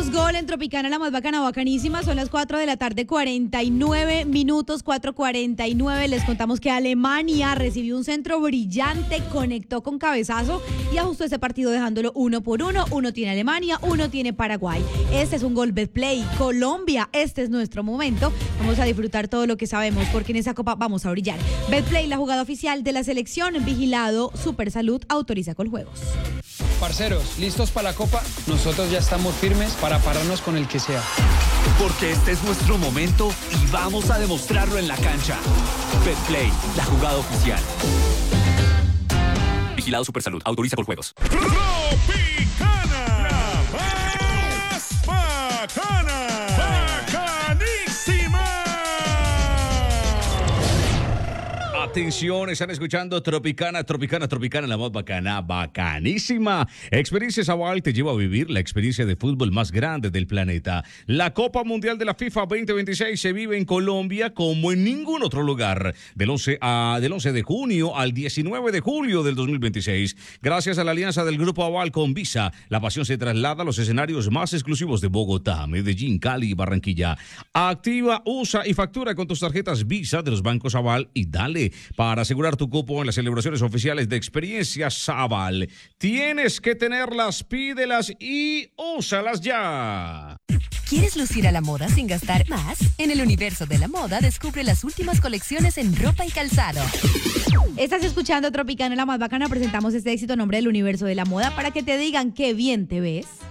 Tenemos gol en Tropicana, la más bacana, bacanísima. Son las 4 de la tarde, 49 minutos, 4:49. Les contamos que Alemania recibió un centro brillante, conectó con cabezazo y ajustó ese partido dejándolo 1-1. Uno tiene Alemania, uno tiene Paraguay. Este es un gol Betplay. Colombia, este es nuestro momento. Vamos a disfrutar todo lo que sabemos porque en esa copa vamos a brillar. Betplay, la jugada oficial de la selección, vigilado Supersalud, autoriza con juegos. Parceros, ¿listos para la copa? Nosotros ya estamos firmes para pararnos con el que sea. Porque este es nuestro momento y vamos a demostrarlo en la cancha. Betplay, la jugada oficial. Vigilado Supersalud, autoriza con juegos. Tropicana, la más bacana, bacanísima. Atención, están escuchando Tropicana, la más bacana, bacanísima. Experiencia Sabal te lleva a vivir la experiencia de fútbol más grande del planeta. La Copa Mundial de la FIFA 2026 se vive en Colombia como en ningún otro lugar. Del 11 de junio al 19 de julio del 2026. Gracias a la alianza del Grupo Aval con Visa, la pasión se traslada a los escenarios más exclusivos de Bogotá, Medellín, Cali y Barranquilla. Activa, usa y factura con tus tarjetas Visa de los bancos Aval y dale para asegurar tu cupo en las celebraciones oficiales de Experiencia Sabal. Tienes que tenerlas, pídelas y úsalas ya. ¿Quieres lucir a la moda sin gastar más? En el universo de la moda descubre las últimas colecciones en ropa y calzado. Estás escuchando Tropicana, la más bacana. Presentamos este éxito en nombre del universo de la moda para que te digan qué bien te ves.